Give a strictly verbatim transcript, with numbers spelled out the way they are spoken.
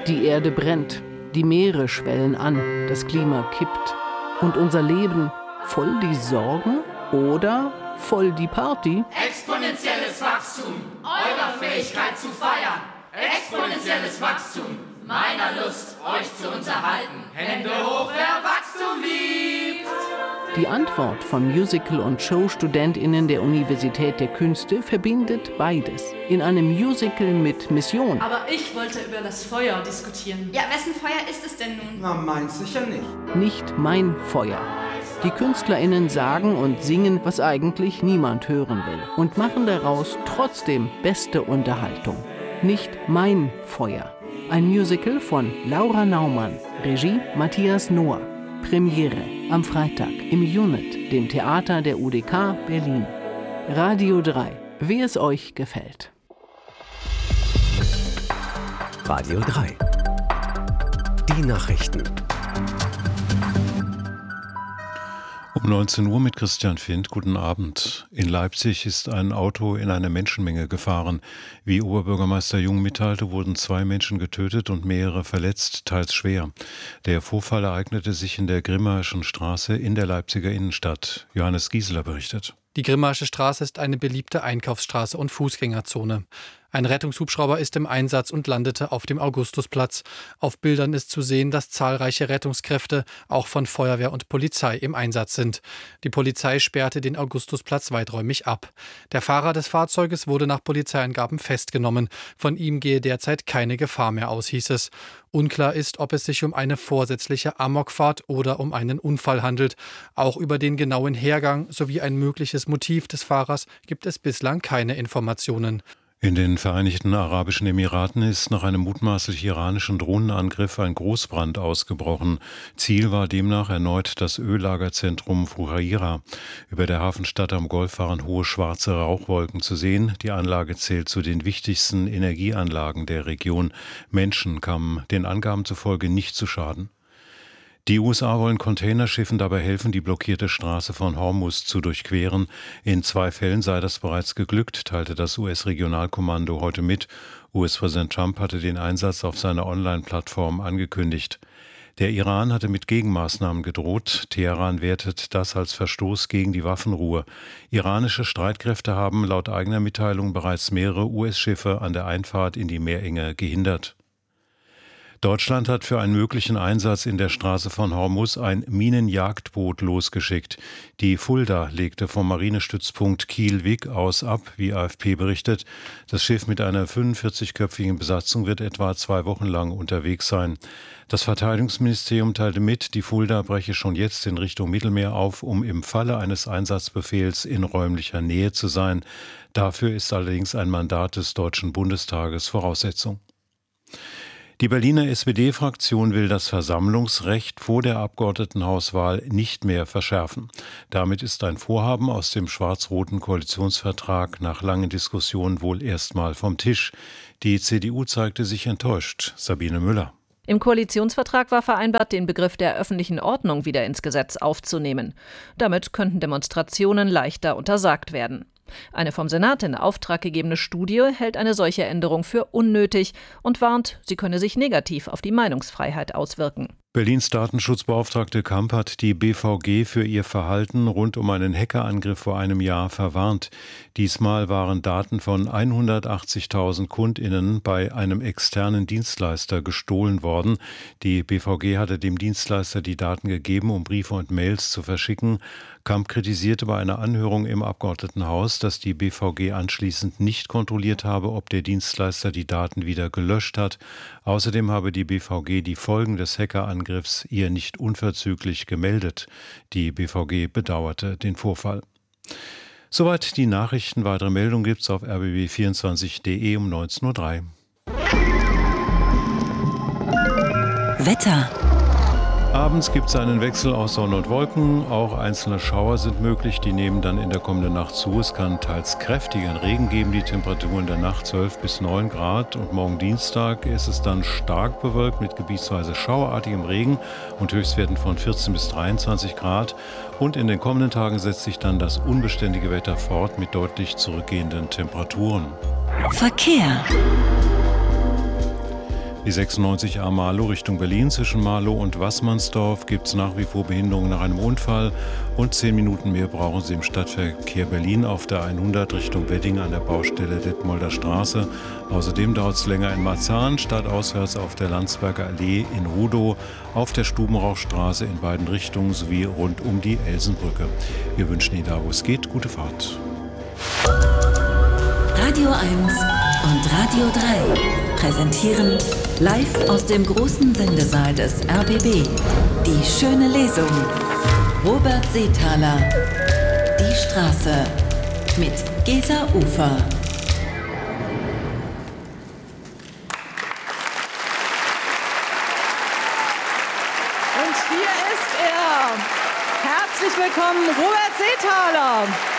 Die Erde brennt, die Meere schwellen an, das Klima kippt. Und unser Leben voll die Sorgen oder voll die Party? Exponentielles Wachstum, eurer Fähigkeit zu feiern. Exponentielles Wachstum, meiner Lust, euch zu unterhalten. Hände hoch, wer Wachstum liebt! Die Antwort von Musical- und Show-StudentInnen der Universität der Künste verbindet beides. In einem Musical mit Mission. Aber ich wollte über das Feuer diskutieren. Ja, wessen Feuer ist es denn nun? Na, meins sicher nicht. Nicht mein Feuer. Die KünstlerInnen sagen und singen, was eigentlich niemand hören will. Und machen daraus trotzdem beste Unterhaltung. Nicht mein Feuer. Ein Musical von Laura Naumann. Regie Matthias Noah. Premiere am Freitag im Unit, dem Theater der U D K Berlin. Radio drei, wie es euch gefällt. Radio drei. Die Nachrichten. Um neunzehn Uhr mit Christian Findt. Guten Abend. In Leipzig ist ein Auto in eine Menschenmenge gefahren. Wie Oberbürgermeister Jung mitteilte, wurden zwei Menschen getötet und mehrere verletzt, teils schwer. Der Vorfall ereignete sich in der Grimmaischen Straße in der Leipziger Innenstadt. Johannes Gieseler berichtet. Die Grimmaische Straße ist eine beliebte Einkaufsstraße und Fußgängerzone. Ein Rettungshubschrauber ist im Einsatz und landete auf dem Augustusplatz. Auf Bildern ist zu sehen, dass zahlreiche Rettungskräfte, auch von Feuerwehr und Polizei, im Einsatz sind. Die Polizei sperrte den Augustusplatz weiträumig ab. Der Fahrer des Fahrzeuges wurde nach Polizeiangaben festgenommen. Von ihm gehe derzeit keine Gefahr mehr aus, hieß es. Unklar ist, ob es sich um eine vorsätzliche Amokfahrt oder um einen Unfall handelt. Auch über den genauen Hergang sowie ein mögliches Motiv des Fahrers gibt es bislang keine Informationen. In den Vereinigten Arabischen Emiraten ist nach einem mutmaßlich iranischen Drohnenangriff ein Großbrand ausgebrochen. Ziel war demnach erneut das Öllagerzentrum Fujairah. Über der Hafenstadt am Golf waren hohe schwarze Rauchwolken zu sehen. Die Anlage zählt zu den wichtigsten Energieanlagen der Region. Menschen kamen den Angaben zufolge nicht zu Schaden. Die U S A wollen Containerschiffen dabei helfen, die blockierte Straße von Hormuz zu durchqueren. In zwei Fällen sei das bereits geglückt, teilte das U S-Regionalkommando heute mit. U S-Präsident Trump hatte den Einsatz auf seiner Online-Plattform angekündigt. Der Iran hatte mit Gegenmaßnahmen gedroht. Teheran wertet das als Verstoß gegen die Waffenruhe. Iranische Streitkräfte haben laut eigener Mitteilung bereits mehrere U S-Schiffe an der Einfahrt in die Meerenge gehindert. Deutschland hat für einen möglichen Einsatz in der Straße von Hormuz ein Minenjagdboot losgeschickt. Die Fulda legte vom Marinestützpunkt Kiel-Wick aus ab, wie A F P berichtet. Das Schiff mit einer fünfundvierzigköpfigen Besatzung wird etwa zwei Wochen lang unterwegs sein. Das Verteidigungsministerium teilte mit, die Fulda breche schon jetzt in Richtung Mittelmeer auf, um im Falle eines Einsatzbefehls in räumlicher Nähe zu sein. Dafür ist allerdings ein Mandat des Deutschen Bundestages Voraussetzung. Die Berliner S P D-Fraktion will das Versammlungsrecht vor der Abgeordnetenhauswahl nicht mehr verschärfen. Damit ist ein Vorhaben aus dem schwarz-roten Koalitionsvertrag nach langen Diskussionen wohl erstmal vom Tisch. Die C D U zeigte sich enttäuscht. Sabine Müller. Im Koalitionsvertrag war vereinbart, den Begriff der öffentlichen Ordnung wieder ins Gesetz aufzunehmen. Damit könnten Demonstrationen leichter untersagt werden. Eine vom Senat in Auftrag gegebene Studie hält eine solche Änderung für unnötig und warnt, sie könne sich negativ auf die Meinungsfreiheit auswirken. Berlins Datenschutzbeauftragte Kamp hat die B V G für ihr Verhalten rund um einen Hackerangriff vor einem Jahr verwarnt. Diesmal waren Daten von hundertachtzigtausend KundInnen bei einem externen Dienstleister gestohlen worden. Die B V G hatte dem Dienstleister die Daten gegeben, um Briefe und Mails zu verschicken. Kamp kritisierte bei einer Anhörung im Abgeordnetenhaus, dass die B V G anschließend nicht kontrolliert habe, ob der Dienstleister die Daten wieder gelöscht hat. Außerdem habe die B V G die Folgen des Hackerangriffs ihr nicht unverzüglich gemeldet. Die B V G bedauerte den Vorfall. Soweit die Nachrichten. Weitere Meldungen gibt's auf r b b vierundzwanzig punkt d e um neunzehn Uhr drei. Wetter. Abends gibt es einen Wechsel aus Sonne und Wolken. Auch einzelne Schauer sind möglich. Die nehmen dann in der kommenden Nacht zu. Es kann teils kräftigen Regen geben. Die Temperaturen in der Nacht zwölf bis neun Grad. Und morgen Dienstag ist es dann stark bewölkt mit gebietsweise schauerartigem Regen und Höchstwerten von vierzehn bis dreiundzwanzig Grad. Und in den kommenden Tagen setzt sich dann das unbeständige Wetter fort mit deutlich zurückgehenden Temperaturen. Verkehr. Die sechsundneunzig A Marlow Richtung Berlin zwischen Marlow und Waßmannsdorf gibt es nach wie vor Behinderungen nach einem Unfall und zehn Minuten mehr brauchen Sie im Stadtverkehr Berlin auf der hundert Richtung Wedding an der Baustelle Detmolder Straße. Außerdem dauert es länger in Marzahn, stadtauswärts auf der Landsberger Allee in Rudow, auf der Stubenrauchstraße in beiden Richtungen sowie rund um die Elsenbrücke. Wir wünschen Ihnen da, wo es geht, gute Fahrt. Radio eins und Radio drei präsentieren live aus dem großen Sendesaal des R B B die schöne Lesung. Robert Seethaler, Die Straße mit Gesa Ufer. Und hier ist er. Herzlich willkommen, Robert Seethaler.